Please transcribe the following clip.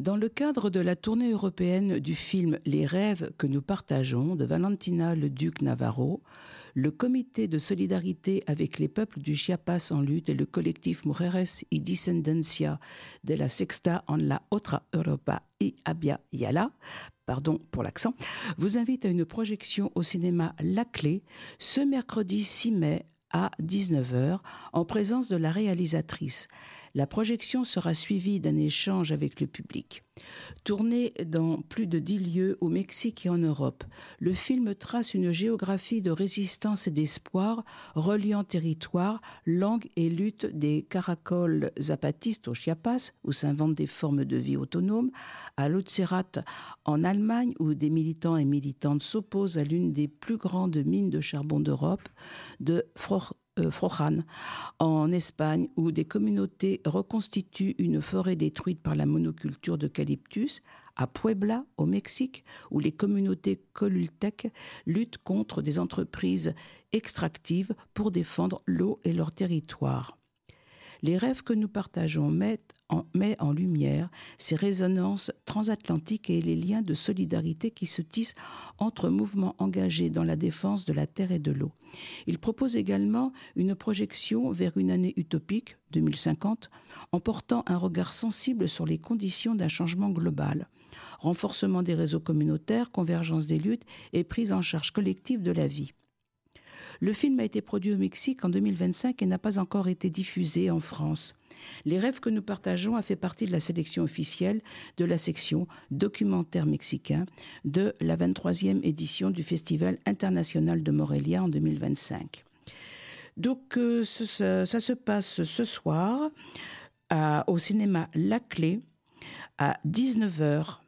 Dans le cadre de la tournée européenne du film Les rêves que nous partageons de Valentina Leduc Navarro, le comité de solidarité avec les peuples du Chiapas en lutte et le collectif Mujeres y Descendencia de la Sexta en la Otra Europa y Abya Yala, pardon pour l'accent, vous invite à une projection au cinéma La Clé ce mercredi 6 mai à 19h en présence de la réalisatrice. La projection sera suivie d'un échange avec le public. Tourné dans plus de 10 lieux au Mexique et en Europe, le film trace une géographie de résistance et d'espoir, reliant territoires, langues et luttes des caracoles zapatistes au Chiapas, où s'inventent des formes de vie autonomes, à Lutzerat en Allemagne, où des militants et militantes s'opposent à l'une des plus grandes mines de charbon d'Europe, de Frojan en Espagne, où des communautés reconstituent une forêt détruite par la monoculture d'eucalyptus, à Puebla, au Mexique, où les communautés Colultec luttent contre des entreprises extractives pour défendre l'eau et leur territoire. Les rêves que nous partageons mettent en lumière ces résonances transatlantiques et les liens de solidarité qui se tissent entre mouvements engagés dans la défense de la terre et de l'eau. Il propose également une projection vers une année utopique, 2050, en portant un regard sensible sur les conditions d'un changement global. Renforcement des réseaux communautaires, convergence des luttes et prise en charge collective de la vie. Le film a été produit au Mexique en 2025 et n'a pas encore été diffusé en France. Les rêves que nous partageons a fait partie de la sélection officielle de la section documentaire mexicain de la 23e édition du Festival international de Morelia en 2025. Donc ça se passe ce soir au cinéma La Clé à 19h